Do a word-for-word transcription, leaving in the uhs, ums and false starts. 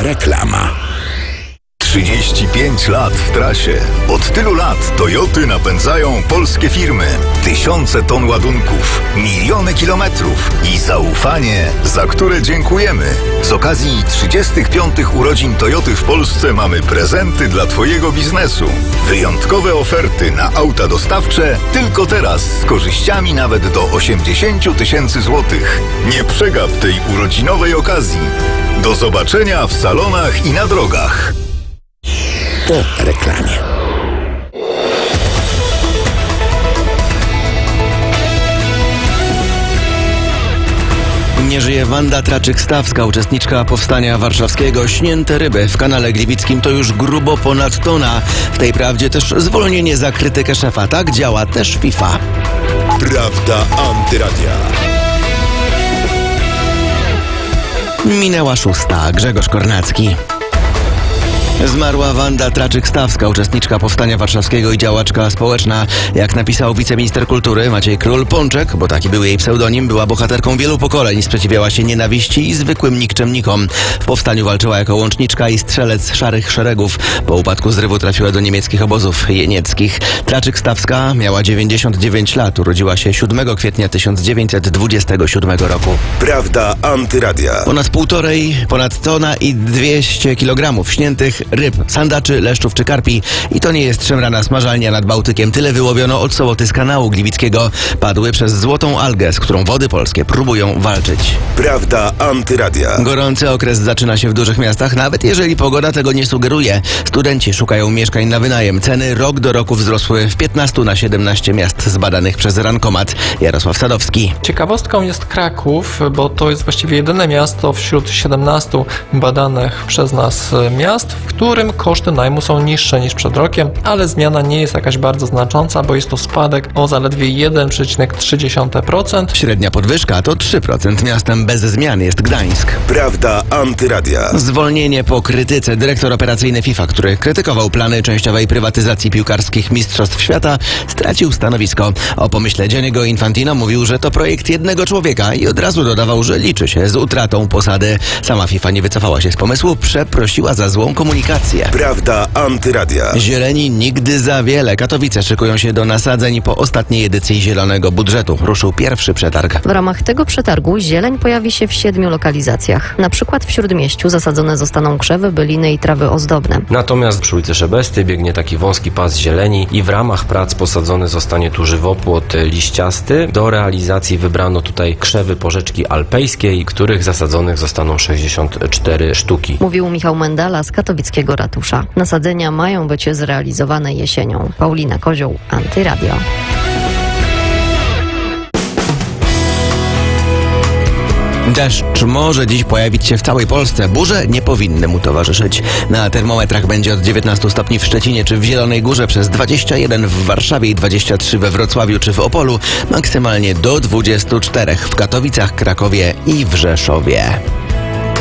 Reklama. trzydzieści pięć lat w trasie. Od tylu lat Toyoty napędzają polskie firmy. Tysiące ton ładunków, miliony kilometrów i zaufanie, za które dziękujemy. Z okazji trzydziestych piątych urodzin Toyoty w Polsce mamy prezenty dla Twojego biznesu. Wyjątkowe oferty na auta dostawcze tylko teraz z korzyściami nawet do osiemdziesiąt tysięcy złotych. Nie przegap tej urodzinowej okazji. Do zobaczenia w salonach i na drogach. Po reklamie. Nie żyje Wanda Traczyk-Stawska, uczestniczka powstania warszawskiego. Śnięte ryby w kanale gliwickim to już grubo ponad tona. W tej prawdzie też zwolnienie za krytykę szefa. Tak działa też FIFA. Prawda Antyradia. Minęła szósta. Grzegorz Kornacki. Zmarła Wanda Traczyk-Stawska, uczestniczka powstania warszawskiego i działaczka społeczna. Jak napisał wiceminister kultury Maciej Król-Pączek, bo taki był jej pseudonim, była bohaterką wielu pokoleń, sprzeciwiała się nienawiści i zwykłym nikczemnikom. W powstaniu walczyła jako łączniczka i strzelec szarych szeregów. Po upadku zrywu trafiła do niemieckich obozów jenieckich. Traczyk-Stawska miała dziewięćdziesiąt dziewięć lat, urodziła się siódmego kwietnia tysiąc dziewięćset dwudziestego siódmego roku. Prawda Antyradia. Ponad półtorej, ponad tona i dwieście kilogramów śniętych ryb, sandaczy, leszczów czy karpi. I to nie jest szemrana smażalnia nad Bałtykiem. Tyle wyłowiono od soboty z kanału gliwickiego. Padły przez złotą algę, z którą wody polskie próbują walczyć. Prawda Antyradia. Gorący okres zaczyna się w dużych miastach, nawet jeżeli pogoda tego nie sugeruje. Studenci szukają mieszkań na wynajem. Ceny rok do roku wzrosły w piętnaście na siedemnaście miast zbadanych przez Rankomat. Jarosław Sadowski. Ciekawostką jest Kraków, bo to jest właściwie jedyne miasto wśród siedemnastu badanych przez nas miast, w którym koszty najmu są niższe niż przed rokiem, ale zmiana nie jest jakaś bardzo znacząca, bo jest to spadek o zaledwie jeden przecinek trzy procent. Średnia podwyżka to trzy procent. Miastem bez zmian jest Gdańsk. Prawda Antyradia. Zwolnienie po krytyce. Dyrektor operacyjny FIFA, który krytykował plany częściowej prywatyzacji piłkarskich mistrzostw świata, stracił stanowisko. O pomyśle Gianniego Infantino mówił, że to projekt jednego człowieka i od razu dodawał, że liczy się z utratą posady. Sama FIFA nie wycofała się z pomysłu, przeprosiła za złą komunikację. Prawda Antyradia. Zieleni nigdy za wiele. Katowice szykują się do nasadzeń. Po ostatniej edycji Zielonego Budżetu ruszył pierwszy przetarg. W ramach tego przetargu zieleń pojawi się w siedmiu lokalizacjach. Na przykład w Śródmieściu zasadzone zostaną krzewy, byliny i trawy ozdobne. Natomiast przy ulicy Szebesty biegnie taki wąski pas zieleni i w ramach prac posadzony zostanie tu żywopłot liściasty. Do realizacji wybrano tutaj krzewy porzeczki alpejskiej, których zasadzonych zostaną sześćdziesiąt cztery sztuki. Mówił Michał Mendala z katowickiego ratusza. Nasadzenia mają być zrealizowane jesienią. Paulina Kozioł, Antyradio. Deszcz może dziś pojawić się w całej Polsce. Burze nie powinny mu towarzyszyć. Na termometrach będzie od dziewiętnastu stopni w Szczecinie czy w Zielonej Górze, przez dwadzieścia jeden w Warszawie i dwadzieścia trzy we Wrocławiu czy w Opolu, maksymalnie do dwudziestu czterech w Katowicach, Krakowie i w Rzeszowie.